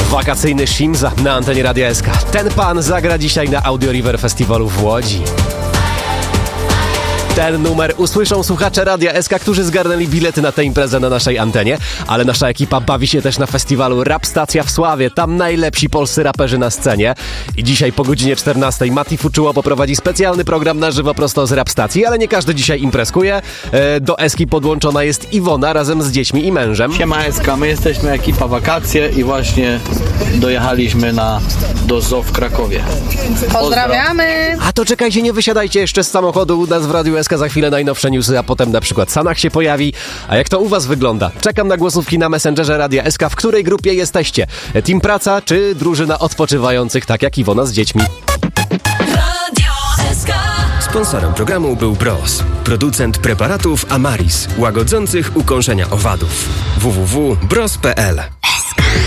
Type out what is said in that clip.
Wakacyjny Shimza na antenie Radia SK. Ten pan zagra dzisiaj na Audio River Festiwalu w Łodzi. Ten numer usłyszą słuchacze Radia SK, którzy zgarnęli bilety na tę imprezę na naszej antenie, ale nasza ekipa bawi się też na festiwalu Rap Stacja w Sławie. Tam najlepsi polscy raperzy na scenie. I dzisiaj po godzinie 14 Mati Fuczuło poprowadzi specjalny program na żywo prosto z Rap Stacji, ale nie każdy dzisiaj imprezkuje. Do Eski podłączona jest Iwona razem z dziećmi i mężem. Siema Eska, my jesteśmy ekipa Wakacje i właśnie dojechaliśmy do zoo w Krakowie. Pozdrawiamy! A to czekajcie, nie wysiadajcie jeszcze z samochodu. U nas w Radiu SK za chwilę najnowsze newsy, a potem na przykład Sanach się pojawi. A jak to u was wygląda? Czekam na głosówki na Messengerze Radia SK. W której grupie jesteście? Team Praca czy drużyna odpoczywających, tak jak Iwona z dziećmi? Sponsorem programu był Bros, producent preparatów Amaris, łagodzących ukąszenia owadów. www.bros.pl